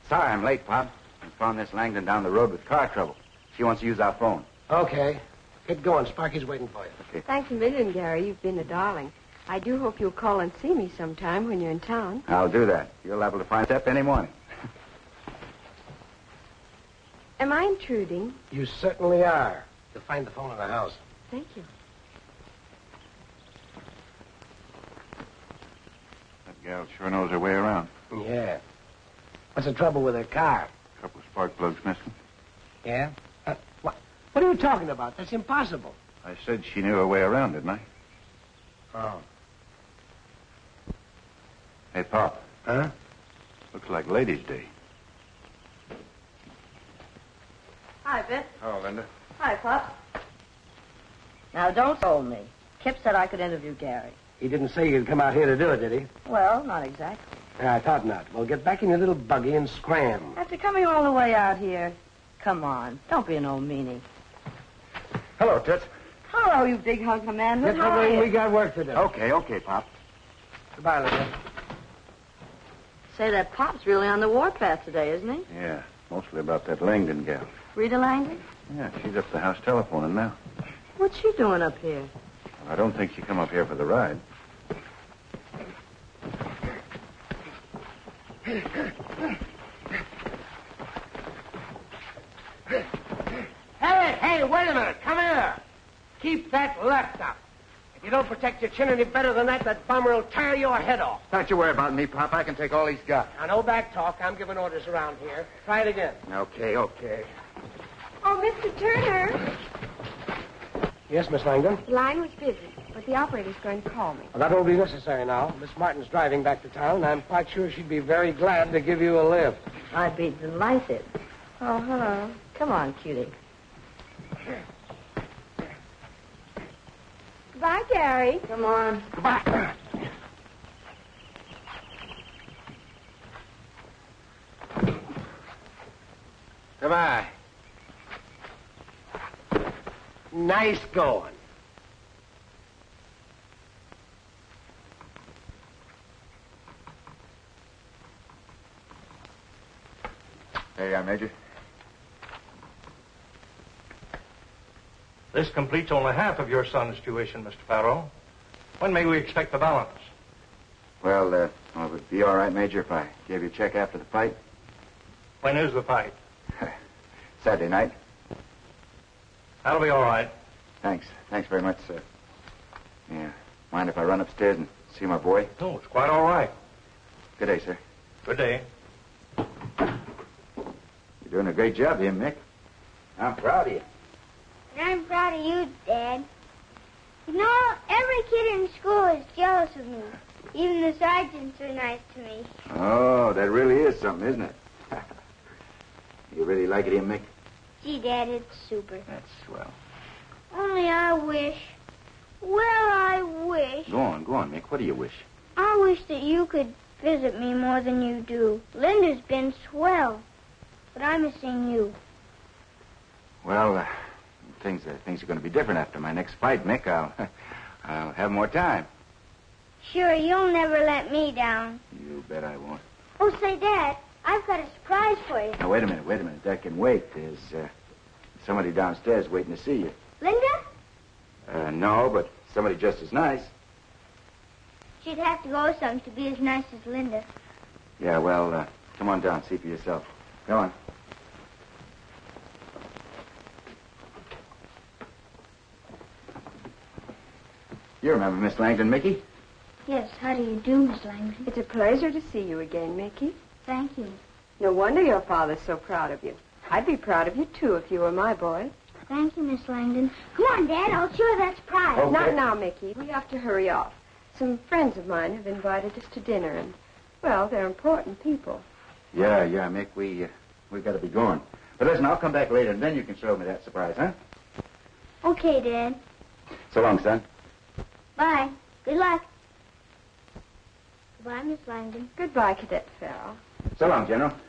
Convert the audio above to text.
Sorry I'm late, Pop. I found Miss Langdon down the road with car trouble. She wants to use our phone. Okay. Get going. Sparky's waiting for you. Okay. Thanks a million, Gary. You've been a darling. I do hope you'll call and see me sometime when you're in town. I'll do that. You're liable to find Step any morning. Am I intruding? You certainly are. You'll find the phone in the house. Thank you. That gal sure knows her way around. Yeah. What's the trouble with her car? A couple of spark plugs missing. Yeah? What are you talking about? That's impossible. I said she knew her way around, didn't I? Oh. Hey, Pop. Huh? Looks like Ladies' Day. Hi, Vic. Oh, Linda. Hi, Pop. Now, don't scold me. Kip said I could interview Gary. He didn't say you'd come out here to do it, did he? Well, not exactly. Yeah, I thought not. Well, get back in your little buggy and scram. After coming all the way out here, come on. Don't be an old meanie. Hello, Toots. Hello, you big hunk of manhood. Get How are moving. you? We got work to do. Okay, Pop. Goodbye, Linda. Say, that Pop's really on the warpath today, isn't he? Yeah, mostly about that Langdon gal. Rita Langdon? Yeah, she's up at the house telephoning now. What's she doing up here? I don't think she come up here for the ride. Hey, wait a minute. Come here. Keep that left up. If you don't protect your chin any better than that bummer will tear your head off. Don't you worry about me, Pop. I can take all he's got. Now, no back talk. I'm giving orders around here. Try it again. Okay. Oh, Mr. Turner. Yes, Miss Langdon? The line was busy, but the operator's going to call me. Well, that won't be necessary now. Miss Martin's driving back to town, and I'm quite sure she'd be very glad to give you a lift. I'd be delighted. Oh, hello. Come on, cutie. Goodbye, Gary. Come on. Goodbye. Goodbye. Nice going. Hey, Major. This completes only half of your son's tuition, Mr. Farrow. When may we expect the balance? Well, it would be all right, Major, if I gave you a check after the fight. When is the fight? Saturday night. That'll be all right. Thanks very much, sir. Yeah. Mind if I run upstairs and see my boy? No, it's quite all right. Good day, sir. Good day. You're doing a great job here, Mick. I'm proud of you. And I'm proud of you, Dad. You know, every kid in school is jealous of me. Even the sergeants are nice to me. Oh, that really is something, isn't it? You really like it here, Mick? Gee, Dad, it's super. That's swell. Only I wish. Well, I wish. Go on, Mick. What do you wish? I wish that you could visit me more than you do. Linda's been swell, but I'm missing you. Well, things are going to be different after my next fight, Mick. I'll have more time. Sure, you'll never let me down. You bet I won't. Oh, say, Dad, I've got a surprise for you. Now, wait a minute. That can wait. There's somebody downstairs waiting to see you. Linda? No, but somebody just as nice. She'd have to go some to be as nice as Linda. Yeah, well, come on down, see for yourself. Go on. You remember Miss Langdon, Mickey? Yes, how do you do, Miss Langdon? It's a pleasure to see you again, Mickey. Thank you. No wonder your father's so proud of you. I'd be proud of you, too, if you were my boy. Thank you, Miss Langdon. Come on, Dad. I'll show you that surprise. Okay. Not now, Mickey. We have to hurry off. Some friends of mine have invited us to dinner, and, well, they're important people. Yeah, Mick, we got to be going. But listen, I'll come back later, and then you can show me that surprise, huh? Okay, Dad. So long, son. Bye. Good luck. Goodbye, Miss Langdon. Goodbye, Cadet Farrell. So long, General.